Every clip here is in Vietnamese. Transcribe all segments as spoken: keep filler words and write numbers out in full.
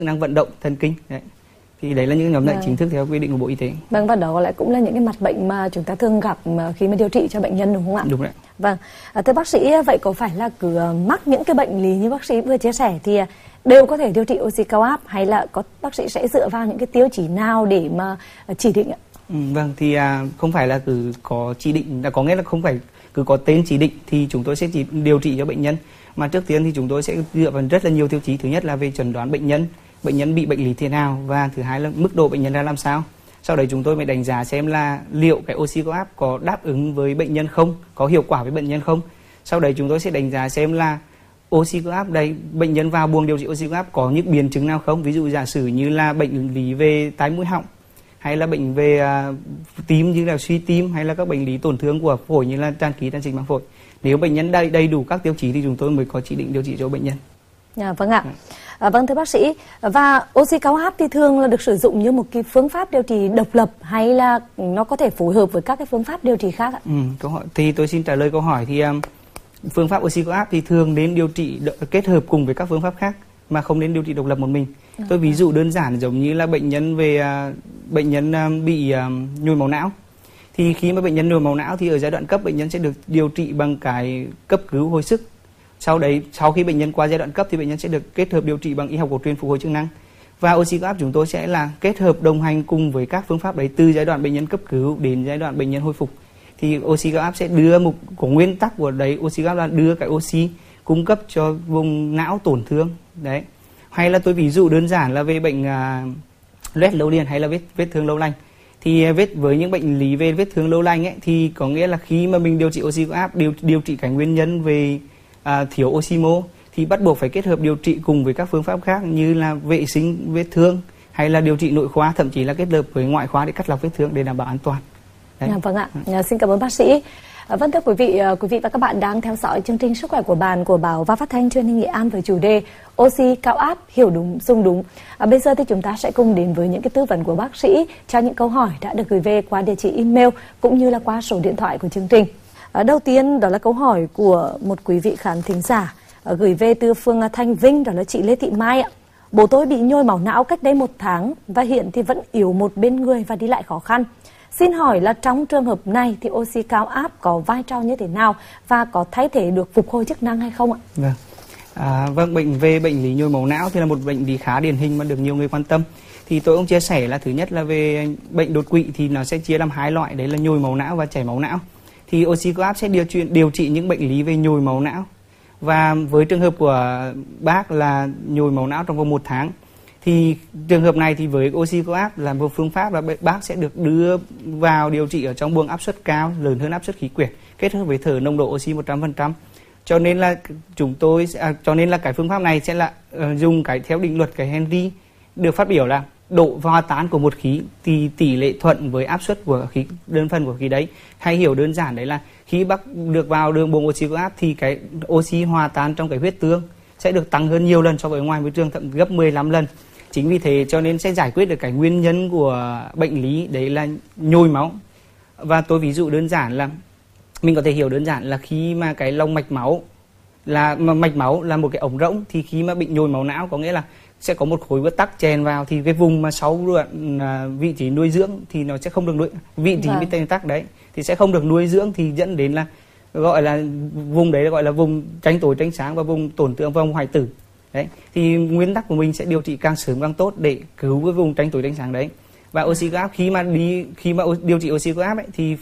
năng vận động thần kinh. Đấy. Thì đấy là những nhóm bệnh vâng. chính thức theo quy định của Bộ Y tế. Vâng, và đó lại cũng là những cái mặt bệnh mà chúng ta thường gặp khi mà điều trị cho bệnh nhân, đúng không ạ? Đúng đấy. Vâng, à, thưa bác sĩ, vậy có phải là cứ mắc những cái bệnh lý như bác sĩ vừa chia sẻ thì đều có thể điều trị oxy cao áp, hay là có bác sĩ sẽ dựa vào những cái tiêu chí nào để mà chỉ định ạ? Ừ, vâng, thì à, không phải là cứ có chỉ định, là có nghĩa là không phải cứ có tên chỉ định thì chúng tôi sẽ chỉ điều trị cho bệnh nhân, mà trước tiên thì chúng tôi sẽ dựa vào rất là nhiều tiêu chí. Thứ nhất là về chẩn đoán bệnh nhân, bệnh nhân bị bệnh lý thế nào, và thứ hai là mức độ bệnh nhân ra làm sao. Sau đấy chúng tôi mới đánh giá xem là liệu cái oxy cao áp có đáp ứng với bệnh nhân không, có hiệu quả với bệnh nhân không. Sau đấy chúng tôi sẽ đánh giá xem là oxy cao áp đây, bệnh nhân vào buồng điều trị oxy cao áp có những biến chứng nào không. Ví dụ giả sử như là bệnh lý về tai mũi họng, hay là bệnh về uh, tim như là suy tim, hay là các bệnh lý tổn thương của phổi như là tràn khí, tràn dịch màng phổi. Nếu bệnh nhân đầy đầy đủ các tiêu chí thì chúng tôi mới có chỉ định điều trị cho bệnh nhân. À, vâng ạ. À, vâng thưa bác sĩ, và oxy cao áp thì thường là được sử dụng như một cái phương pháp điều trị độc lập, hay là nó có thể phối hợp với các cái phương pháp điều trị khác ạ? Ừ, câu hỏi thì tôi xin trả lời câu hỏi. Thì um, phương pháp oxy cao áp thì thường đến điều trị kết hợp cùng với các phương pháp khác, mà không nên điều trị độc lập một mình. À, tôi ví dụ đơn giản giống như là bệnh nhân về uh, bệnh nhân um, bị um, nhồi máu não. Thì khi mà bệnh nhân nhồi máu não thì ở giai đoạn cấp bệnh nhân sẽ được điều trị bằng cái cấp cứu hồi sức. Sau đấy, sau khi bệnh nhân qua giai đoạn cấp thì bệnh nhân sẽ được kết hợp điều trị bằng y học cổ truyền phục hồi chức năng. Và oxy cao áp chúng tôi sẽ là kết hợp đồng hành cùng với các phương pháp đấy từ giai đoạn bệnh nhân cấp cứu đến giai đoạn bệnh nhân hồi phục. Thì oxy cao áp sẽ đưa một của nguyên tắc của đấy, oxy cao áp là đưa cái oxy cung cấp cho vùng não tổn thương. Đấy. Hay là tôi ví dụ đơn giản là về bệnh uh, loét lâu liền hay là vết vết thương lâu lành. Thì vết với những bệnh lý về vết thương lâu lành ấy thì có nghĩa là khi mà mình điều trị oxy cao áp, điều điều trị cái nguyên nhân về À, thiếu oxy mô thì bắt buộc phải kết hợp điều trị cùng với các phương pháp khác như là vệ sinh vết thương, hay là điều trị nội khoa, thậm chí là kết hợp với ngoại khoa để cắt lọc vết thương để đảm bảo an toàn. Đấy. À, vâng ạ, à, xin cảm ơn bác sĩ. À, vâng thưa quý vị, quý vị và các bạn đang theo dõi chương trình Sức khỏe của bạn của Báo và Phát thanh Truyền hình Nghệ An với chủ đề oxy cao áp, hiểu đúng, dùng đúng. À, bây giờ thì chúng ta sẽ cùng đến với những cái tư vấn của bác sĩ cho những câu hỏi đã được gửi về qua địa chỉ email cũng như là qua số điện thoại của chương trình. À, đầu tiên đó là câu hỏi của một quý vị khán thính giả à, gửi về từ phường Thanh Vinh, đó là chị Lê Thị Mai ạ. Bố tôi bị nhồi máu não cách đây một tháng và hiện thì vẫn yếu một bên người và đi lại khó khăn. Xin hỏi là trong trường hợp này thì oxy cao áp có vai trò như thế nào và có thay thế được phục hồi chức năng hay không ạ? Vâng, à, vâng bệnh về bệnh lý nhồi máu não thì là một bệnh lý khá điển hình mà được nhiều người quan tâm. Thì tôi cũng chia sẻ là thứ nhất là về bệnh đột quỵ thì nó sẽ chia làm hai loại, đấy là nhồi máu não và chảy máu não. Thì oxy cao áp sẽ điều trị, điều trị những bệnh lý về nhồi máu não. Và với trường hợp của bác là nhồi máu não trong vòng một tháng, thì trường hợp này thì với oxy cao áp là một phương pháp là bác sẽ được đưa vào điều trị ở trong buồng áp suất cao, lớn hơn áp suất khí quyển, kết hợp với thở nồng độ oxy một trăm phần trăm. Cho nên là chúng tôi à, cho nên là cái phương pháp này sẽ là uh, dùng cái theo định luật cái Henry được phát biểu là độ hòa tan của một khí thì tỷ lệ thuận với áp suất của khí, đơn phần của khí đấy. Hay hiểu đơn giản đấy là khi bác được vào đường buồng oxy cao áp thì cái oxy hòa tan trong cái huyết tương sẽ được tăng hơn nhiều lần so với ngoài môi trường, thậm gấp mười lăm lần. Chính vì thế cho nên sẽ giải quyết được cái nguyên nhân của bệnh lý đấy là nhồi máu. Và tôi ví dụ đơn giản là mình có thể hiểu đơn giản là khi mà cái lông mạch máu là mạch máu là một cái ống rỗng, thì khi mà bị nhồi máu não có nghĩa là sẽ có một khối bứt tắc chèn vào, thì cái vùng mà sau đoạn à, vị trí nuôi dưỡng thì nó sẽ không được nuôi, vị trí bị vâng. tắc đấy thì sẽ không được nuôi dưỡng, thì dẫn đến là gọi là vùng đấy gọi là vùng tranh tối tranh sáng và vùng tổn thương vòng hoại tử đấy. Thì nguyên tắc của mình sẽ điều trị càng sớm càng tốt để cứu cái vùng tranh tối tranh sáng đấy. Và oxy cao áp khi mà đi khi mà điều trị oxy cao áp ấy, thì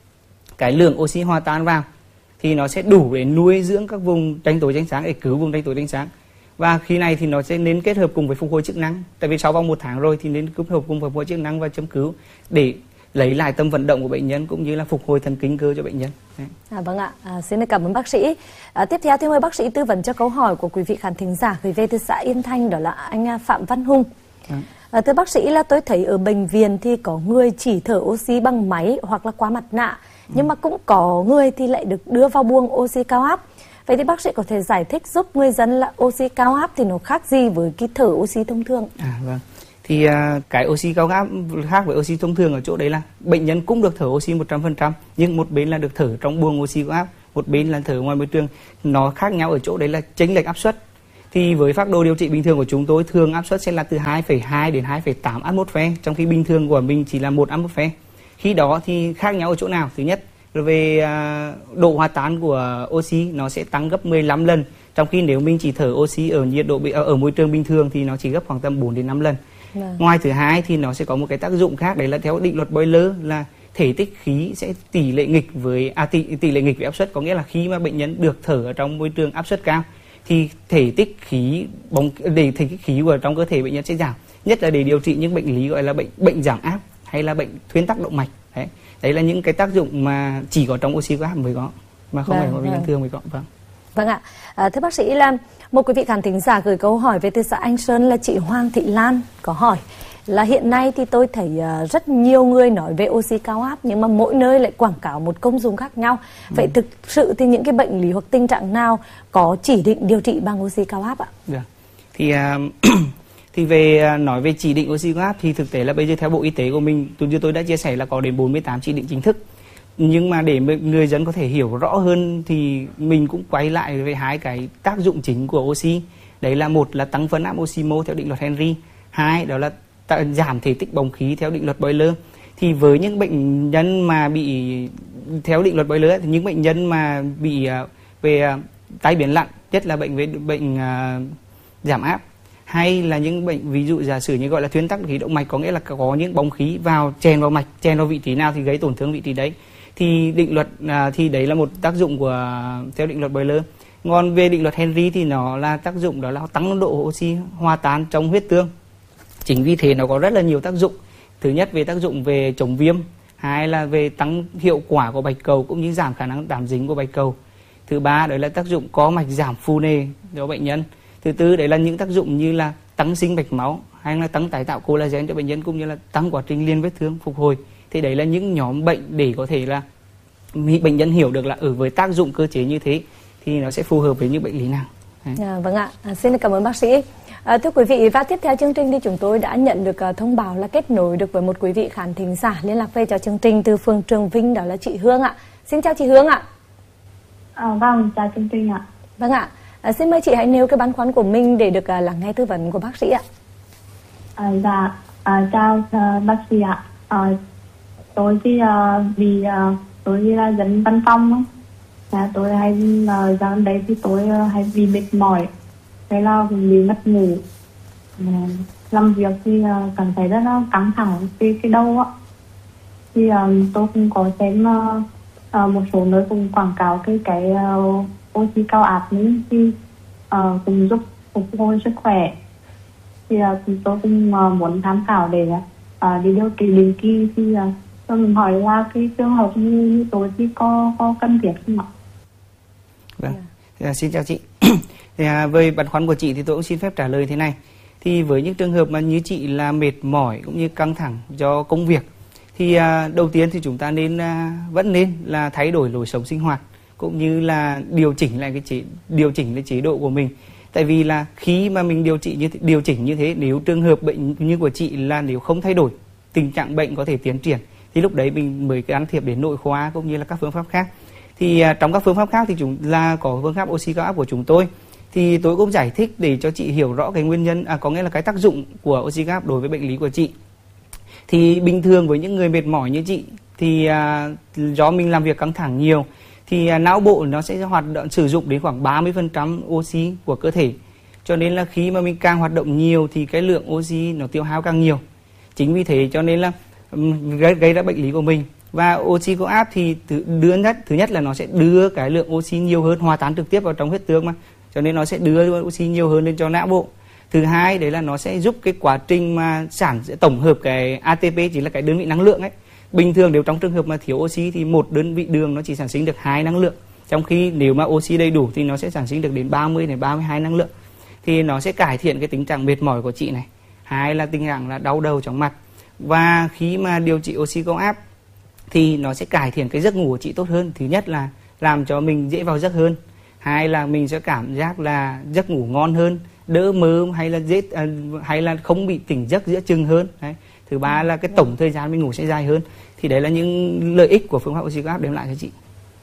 cái lượng oxy hòa tan vào thì nó sẽ đủ để nuôi dưỡng các vùng tranh tối tranh sáng, để cứu vùng tranh tối tranh sáng. Và khi này thì nó sẽ nên kết hợp cùng với phục hồi chức năng, tại vì sau vòng một tháng rồi thì nên kết hợp cùng với phục hồi chức năng và châm cứu để lấy lại tâm vận động của bệnh nhân cũng như là phục hồi thần kinh cơ cho bệnh nhân. À, vâng ạ, à, xin được cảm ơn bác sĩ. À, tiếp theo thì mời bác sĩ tư vấn cho câu hỏi của quý vị khán thính giả gửi về từ xã Yên Thanh, đó là anh Phạm Văn Hùng. À. À, thưa bác sĩ, là tôi thấy ở bệnh viện thì có người chỉ thở oxy bằng máy hoặc là qua mặt nạ, nhưng ừ. mà cũng có người thì lại được đưa vào buồng oxy cao áp. Vậy thì bác sĩ có thể giải thích giúp người dân là oxy cao áp thì nó khác gì với cái thở oxy thông thường? À, vâng. Thì uh, cái oxy cao áp khác với oxy thông thường ở chỗ đấy là bệnh nhân cũng được thở oxy một trăm phần trăm, nhưng một bên là được thở trong buồng oxy cao áp, một bên là thở ngoài môi trường. Nó khác nhau ở chỗ đấy là chênh lệch áp suất. Thì với phác đồ điều trị bình thường của chúng tôi thường áp suất sẽ là từ hai phẩy hai đến hai phẩy tám atmosphere, trong khi bình thường của mình chỉ là một atmosphere. Khi đó thì khác nhau ở chỗ nào? Thứ nhất là về độ hòa tan của oxy nó sẽ tăng gấp mười lăm lần, trong khi nếu mình chỉ thở oxy ở nhiệt độ ở môi trường bình thường thì nó chỉ gấp khoảng tầm bốn đến năm lần. Vâng. Ngoài thứ hai thì nó sẽ có một cái tác dụng khác, đấy là theo định luật Boyle là thể tích khí sẽ tỷ lệ nghịch với à, tỷ, tỷ lệ nghịch với áp suất, có nghĩa là khi mà bệnh nhân được thở ở trong môi trường áp suất cao thì thể tích khí bóng để thể tích khí của trong cơ thể bệnh nhân sẽ giảm, nhất là để điều trị những bệnh lý gọi là bệnh bệnh giảm áp hay là bệnh thuyên tắc động mạch. Đấy, đấy là những cái tác dụng mà chỉ có trong oxy cao áp mới có, mà không phải của bệnh nhân thường mới có. Vâng. Vâng ạ. À, thưa bác sĩ, là một quý vị khán thính giả gửi câu hỏi về từ xã Anh Sơn là chị Hoàng Thị Lan có hỏi là hiện nay thì tôi thấy uh, rất nhiều người nói về oxy cao áp, nhưng mà mỗi nơi lại quảng cáo một công dụng khác nhau. Vậy ừ. thực sự thì những cái bệnh lý hoặc tình trạng nào có chỉ định điều trị bằng oxy cao áp ạ? Được. Thì uh, thì về nói về chỉ định oxy cao áp thì thực tế là bây giờ theo Bộ Y tế của mình, như tôi đã chia sẻ là có đến bốn mươi tám chỉ định chính thức. Nhưng mà để người dân có thể hiểu rõ hơn thì mình cũng quay lại về hai cái tác dụng chính của oxy. Đấy là một là tăng phân áp oxy mô theo định luật Henry, hai đó là giảm thể tích bóng khí theo định luật Boyle. Thì với những bệnh nhân mà bị theo định luật Boyle thì những bệnh nhân mà bị về tai biến nặng, nhất là bệnh về bệnh uh, giảm áp, hay là những bệnh ví dụ giả sử như gọi là thuyên tắc khí động mạch, có nghĩa là có những bóng khí vào chèn vào mạch, chèn vào vị trí nào thì gây tổn thương vị trí đấy, thì định luật à, thì đấy là một tác dụng của theo định luật Boyle. Còn về định luật Henry thì nó là tác dụng đó là tăng độ oxy hòa tan trong huyết tương. Chính vì thế nó có rất là nhiều tác dụng. Thứ nhất về tác dụng về chống viêm, hai là về tăng hiệu quả của bạch cầu cũng như giảm khả năng đảm dính của bạch cầu. Thứ ba đấy là tác dụng có mạch giảm phù nề cho bệnh nhân. Thứ tư đấy là những tác dụng như là tăng sinh mạch máu hay là tăng tái tạo collagen cho bệnh nhân, cũng như là tăng quá trình liên vết thương phục hồi. Thì đấy là những nhóm bệnh để có thể là bệnh nhân hiểu được là ở với tác dụng cơ chế như thế thì nó sẽ phù hợp với những bệnh lý nào. À, vâng ạ, à, xin cảm ơn bác sĩ. À, thưa quý vị, và tiếp theo chương trình thì chúng tôi đã nhận được uh, thông báo là kết nối được với một quý vị khán thính giả liên lạc về cho chương trình từ phường Trường Vinh, đó là chị Hương ạ. Xin chào chị Hương ạ. À, vâng, chào chương trình ạ. Vâng ạ, à, xin mời chị hãy nêu cái băn khoăn của mình để được uh, lắng nghe tư vấn của bác sĩ ạ. À, dạ, à, chào uh, bác sĩ ạ. À, tôi thì uh, vì uh, tôi là dân văn phòng, à, tôi hay uh, ra đấy thì tôi uh, hay bị mệt mỏi, thế là bị mất ngủ, uh, làm việc thì uh, cảm thấy rất là căng thẳng cái cái đầu á. Thì uh, tôi cũng có xem uh, uh, một số nơi cũng quảng cáo cái cái uh, oxy cao áp ấy, thì uh, cũng giúp phục hồi sức khỏe. Thì uh, tôi cũng uh, muốn tham khảo để uh, đi điều trị định kỳ. Thì uh, tôi muốn hỏi là cái trường hợp như, như tôi thì có có cần thiết không ạ? Vâng, à, xin chào chị. Thì, à, về băn khoăn của chị thì tôi cũng xin phép trả lời thế này. Thì với những trường hợp mà như chị là mệt mỏi cũng như căng thẳng do công việc, thì à, đầu tiên thì chúng ta nên à, vẫn nên là thay đổi lối sống sinh hoạt, cũng như là điều chỉnh lại cái chế điều chỉnh cái chế độ của mình. Tại vì là khi mà mình điều trị như thế, điều chỉnh như thế, nếu trường hợp bệnh như của chị là nếu không thay đổi, tình trạng bệnh có thể tiến triển, thì lúc đấy mình mới can thiệp đến nội khoa cũng như là các phương pháp khác. Thì à, trong các phương pháp khác thì chúng là có phương pháp oxy cao áp của chúng tôi. Thì tôi cũng giải thích để cho chị hiểu rõ cái nguyên nhân, à, có nghĩa là cái tác dụng của oxy cao áp đối với bệnh lý của chị. Thì bình thường với những người mệt mỏi như chị thì à, do mình làm việc căng thẳng nhiều, thì à, não bộ nó sẽ hoạt động sử dụng đến khoảng ba mươi phần trăm oxy của cơ thể. Cho nên là khi mà mình càng hoạt động nhiều thì cái lượng oxy nó tiêu hao càng nhiều. Chính vì thế cho nên là um, gây, gây ra bệnh lý của mình. Và oxy cao áp thì thứ, đưa nhất, thứ nhất là nó sẽ đưa cái lượng oxy nhiều hơn, hòa tan trực tiếp vào trong huyết tương mà. Cho nên nó sẽ đưa oxy nhiều hơn lên cho não bộ. Thứ hai đấy là nó sẽ giúp cái quá trình mà sản tổng hợp cái a tê pê, chỉ là cái đơn vị năng lượng ấy. Bình thường nếu trong trường hợp mà thiếu oxy thì một đơn vị đường nó chỉ sản sinh được hai năng lượng. Trong khi nếu mà oxy đầy đủ thì nó sẽ sản sinh được đến ba mươi đến ba mươi hai năng lượng. Thì nó sẽ cải thiện cái tình trạng mệt mỏi của chị này. Hai là tình trạng là đau đầu chóng mặt. Và khi mà điều trị oxy cao áp thì nó sẽ cải thiện cái giấc ngủ của chị tốt hơn. Thứ nhất là làm cho mình dễ vào giấc hơn. Hai là mình sẽ cảm giác là giấc ngủ ngon hơn, đỡ mơ hay là dễ à, hay là không bị tỉnh giấc giữa chừng hơn. Đấy. Thứ ba là cái tổng thời gian mình ngủ sẽ dài hơn. Thì đấy là những lợi ích của phương pháp oxy cao áp đem lại cho chị.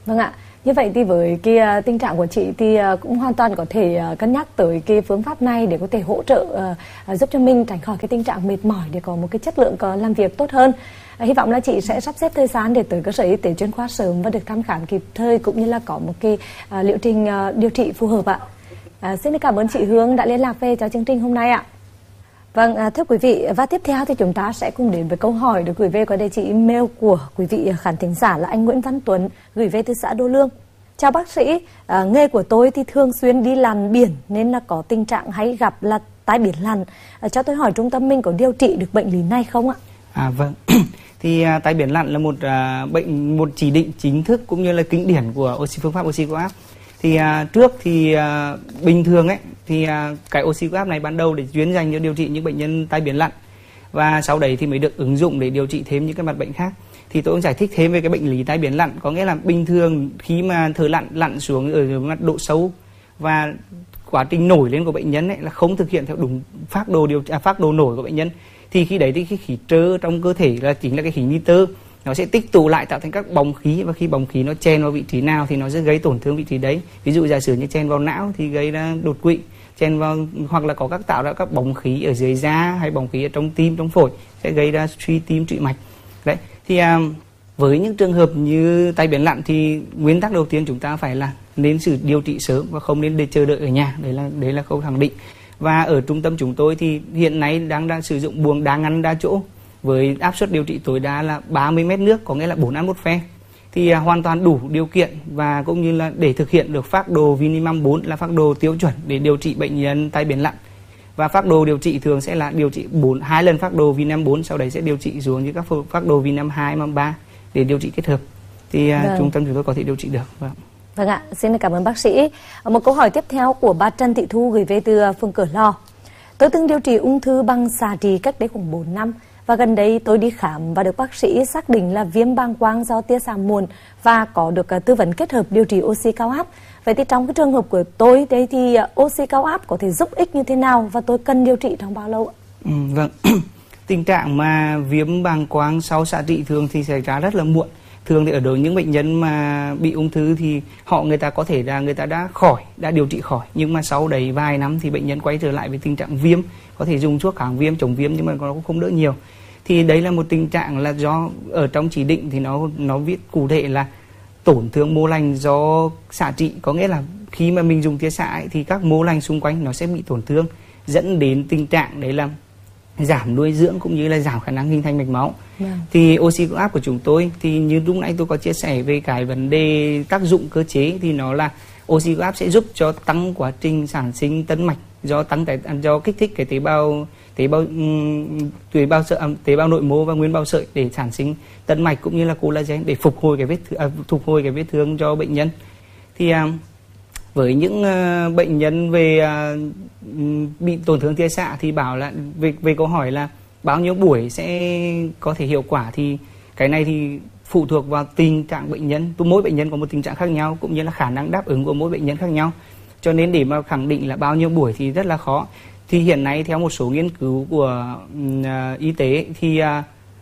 Vâng ạ. Như vậy thì với cái uh, tình trạng của chị thì uh, cũng hoàn toàn có thể uh, cân nhắc tới cái phương pháp này để có thể hỗ trợ uh, uh, giúp cho mình tránh khỏi cái tình trạng mệt mỏi để có một cái chất lượng có làm việc tốt hơn. Uh, hy vọng là chị sẽ sắp xếp thời gian để tới cơ sở y tế chuyên khoa sớm và được thăm khám kịp thời cũng như là có một cái uh, liệu trình uh, điều trị phù hợp ạ. Uh, xin cảm ơn chị Hương đã liên lạc về cho chương trình hôm nay ạ. Vâng, à, thưa quý vị, và tiếp theo thì chúng ta sẽ cùng đến với câu hỏi được gửi về qua địa chỉ email của quý vị khán thính giả là anh Nguyễn Văn Tuấn, gửi về từ xã Đô Lương. Chào bác sĩ, à, nghề của tôi thì thường xuyên đi lặn biển nên là có tình trạng hay gặp là tai biến lặn. À, cho tôi hỏi trung tâm mình có điều trị được bệnh lý này không ạ? À vâng, thì à, tai biến lặn là một à, bệnh một chỉ định chính thức cũng như là kinh điển của oxy phương pháp oxy cao áp. Thì à, trước thì à, bình thường ấy thì à, cái oxy cao áp này ban đầu để chuyên dành cho điều trị những bệnh nhân tai biến lặn, và sau đấy thì mới được ứng dụng để điều trị thêm những cái mặt bệnh khác. Thì tôi cũng giải thích thêm về cái bệnh lý tai biến lặn, có nghĩa là bình thường khi mà thở lặn lặn xuống ở mặt độ sâu và quá trình nổi lên của bệnh nhân ấy là không thực hiện theo đúng phác đồ điều à, phác đồ nổi của bệnh nhân, thì khi đấy thì cái khí trơ trong cơ thể là chính là cái khí nitơ, nó sẽ tích tụ lại tạo thành các bóng khí, và khi bóng khí nó chen vào vị trí nào thì nó sẽ gây tổn thương vị trí đấy. Ví dụ giả sử như chen vào não thì gây ra đột quỵ, chen vào hoặc là có các tạo ra các bóng khí ở dưới da hay bóng khí ở trong tim, trong phổi sẽ gây ra suy tim trụy mạch. Đấy thì à, với những trường hợp như tai biến lặn thì nguyên tắc đầu tiên chúng ta phải là nên sự điều trị sớm và không nên để chờ đợi ở nhà. Đấy là đấy là câu khẳng định. Và ở trung tâm chúng tôi thì hiện nay đang đang sử dụng buồng đa ngăn đa chỗ với áp suất điều trị tối đa là ba mươi mét nước, có nghĩa là bốn ăn một phe, thì à, hoàn toàn đủ điều kiện và cũng như là để thực hiện được phác đồ Vinimum bốn là phác đồ tiêu chuẩn để điều trị bệnh nhân tai biến lặn. Và phác đồ điều trị thường sẽ là điều trị bốn hai lần phác đồ Vinimum bốn, sau đấy sẽ điều trị xuống như các phác đồ Vinimum hai, Vinimum ba để điều trị kết hợp. Thì à, Vâng. trung tâm chúng tôi có thể điều trị được. Vâng. Vâng ạ, xin cảm ơn bác sĩ. Một câu hỏi tiếp theo của bà Trần Thị Thu gửi về từ phường Cửa Lò. Tôi từng điều trị ung thư bằng xạ trị cách đây khoảng bốn năm. Và gần đây tôi đi khám và được bác sĩ xác định là viêm bàng quang do tia xạ muộn và có được uh, tư vấn kết hợp điều trị oxy cao áp. Vậy thì trong cái trường hợp của tôi đây thì uh, oxy cao áp có thể giúp ích như thế nào và tôi cần điều trị trong bao lâu ạ? Ừ, vâng. Tình trạng mà viêm bàng quang sau xạ trị thường thì xảy ra rất là muộn. Thường thì ở đối những bệnh nhân mà bị ung thư thì họ người ta có thể là người ta đã khỏi, đã điều trị khỏi, nhưng mà sau đấy vài năm thì bệnh nhân quay trở lại với tình trạng viêm, có thể dùng thuốc kháng viêm, chống viêm nhưng mà nó cũng không đỡ nhiều. Thì đấy là một tình trạng là do ở trong chỉ định thì nó nó viết cụ thể là tổn thương mô lành do xạ trị, có nghĩa là khi mà mình dùng tia xạ ấy, thì các mô lành xung quanh nó sẽ bị tổn thương, dẫn đến tình trạng đấy là giảm nuôi dưỡng cũng như là giảm khả năng hình thành mạch máu. Yeah. Thì oxy cao áp của chúng tôi thì như lúc nãy tôi có chia sẻ về cái vấn đề tác dụng cơ chế, thì nó là oxy cao áp sẽ giúp cho tăng quá trình sản sinh tân mạch do tăng cái do kích thích cái tế bào tế bào tế bào sợi tế bào nội mô và nguyên bào sợi để sản sinh tân mạch cũng như là collagen để phục hồi cái vết à, phục hồi cái vết thương cho bệnh nhân. Thì à, với những uh, bệnh nhân về uh, bị tổn thương tia xạ thì bảo là về về câu hỏi là bao nhiêu buổi sẽ có thể hiệu quả, thì cái này thì phụ thuộc vào tình trạng bệnh nhân, mỗi bệnh nhân có một tình trạng khác nhau cũng như là khả năng đáp ứng của mỗi bệnh nhân khác nhau, cho nên để mà khẳng định là bao nhiêu buổi thì rất là khó. Thì hiện nay theo một số nghiên cứu của uh, y tế thì uh,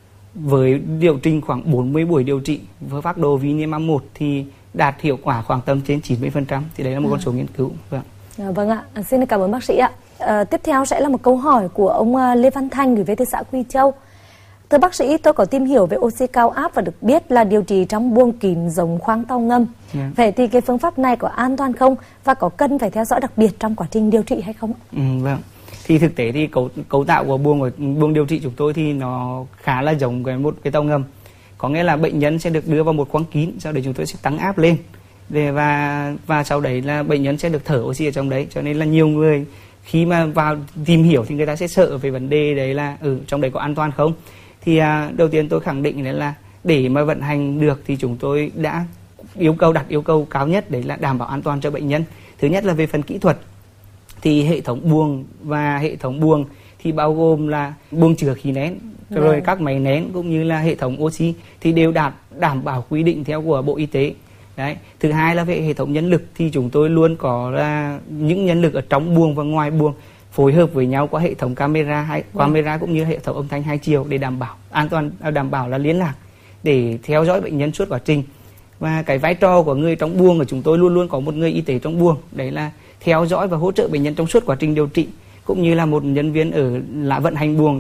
với liệu trình khoảng bốn mươi buổi điều trị với phác đồ Vinimum một thì đạt hiệu quả khoảng tầm trên chín mươi phần trăm, thì đấy là một con số nghiên cứu. Vâng. À, vâng ạ, à, xin cảm ơn bác sĩ ạ. À, tiếp theo sẽ là một câu hỏi của ông uh, Lê Văn Thanh gửi về từ xã Quy Châu. Thưa bác sĩ, tôi có tìm hiểu về oxy cao áp và được biết là điều trị trong buồng kín giống khoang tàu ngầm. Yeah. Vậy thì cái phương pháp này có an toàn không và có cần phải theo dõi đặc biệt trong quá trình điều trị hay không? Ừ, vâng. Thì thực tế thì cấu cấu tạo của buồng của buồng điều trị chúng tôi thì nó khá là giống cái một cái tàu ngầm. Có nghĩa là bệnh nhân sẽ được đưa vào một khoang kín, sau đấy chúng tôi sẽ tăng áp lên để và và sau đấy là bệnh nhân sẽ được thở oxy ở trong đấy. Cho nên là nhiều người khi mà vào tìm hiểu thì người ta sẽ sợ về vấn đề đấy là ừ trong đấy có an toàn không. Thì à, đầu tiên tôi khẳng định đấy là để mà vận hành được thì chúng tôi đã yêu cầu đặt yêu cầu cao nhất đấy là đảm bảo an toàn cho bệnh nhân. Thứ nhất là về phần kỹ thuật thì hệ thống buồng và hệ thống buồng thì bao gồm là buồng chứa khí nén, rồi Vâng. các máy nén cũng như là hệ thống oxy thì đều đạt đảm bảo quy định theo của Bộ Y tế. Đấy. Thứ hai là về hệ thống nhân lực thì chúng tôi luôn có là những nhân lực ở trong buồng và ngoài buồng phối hợp với nhau qua hệ thống camera hay Vâng. camera cũng như hệ thống âm thanh hai chiều để đảm bảo an toàn, đảm bảo là liên lạc để theo dõi bệnh nhân suốt quá trình. Và cái vai trò của người trong buồng của chúng tôi luôn luôn có một người y tế trong buồng, đấy là theo dõi và hỗ trợ bệnh nhân trong suốt quá trình điều trị, cũng như là một nhân viên ở là vận hành buồng